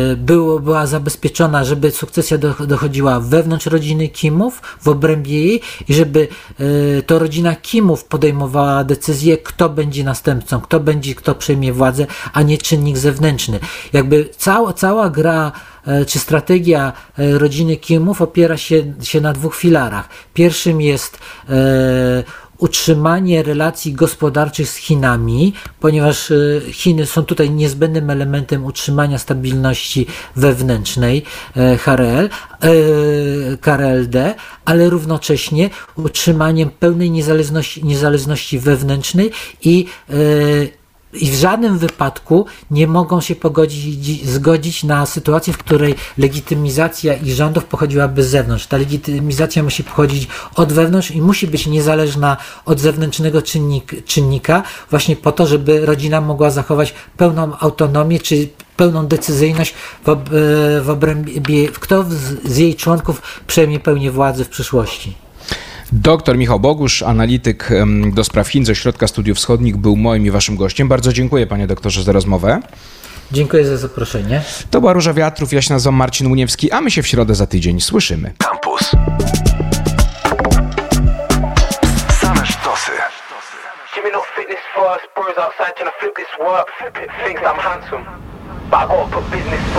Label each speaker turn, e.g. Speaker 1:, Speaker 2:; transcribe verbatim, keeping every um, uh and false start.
Speaker 1: było, była zabezpieczona, żeby sukcesja dochodziła wewnątrz rodziny Kimów, w obrębie jej i żeby to rodzina Kimów podejmowała decyzję, kto będzie następcą, kto będzie, kto przejmie władzę, a nie czynnik zewnętrzny. Jakby cała, cała gra czy strategia rodziny Kimów opiera się, się na dwóch filarach. Pierwszym jest e, utrzymanie relacji gospodarczych z Chinami, ponieważ Chiny są tutaj niezbędnym elementem utrzymania stabilności wewnętrznej K R L, K R L D, ale równocześnie utrzymaniem pełnej niezależności, niezależności wewnętrznej i I w żadnym wypadku nie mogą się pogodzić, zgodzić na sytuację, w której legitymizacja ich rządów pochodziłaby z zewnątrz. Ta legitymizacja musi pochodzić od wewnątrz i musi być niezależna od zewnętrznego czynnik, czynnika, właśnie po to, żeby rodzina mogła zachować pełną autonomię, czy pełną decyzyjność w, ob, w obrębie, kto z, z jej członków przejmie pełnię władzy w przyszłości.
Speaker 2: Doktor Michał Bogusz, analityk do spraw Chin z Ośrodka Studiów Wschodnich, był moim i waszym gościem. Bardzo dziękuję, panie doktorze, za rozmowę.
Speaker 1: Dziękuję za zaproszenie.
Speaker 2: To była Róża Wiatrów, ja się nazywam Marcin Muniewski, a my się w środę za tydzień słyszymy. Campus. Same sztosy. Give me no fitness first, bros outside trying to flip this work, flip it, thinks I'm handsome, but I gotta put business first.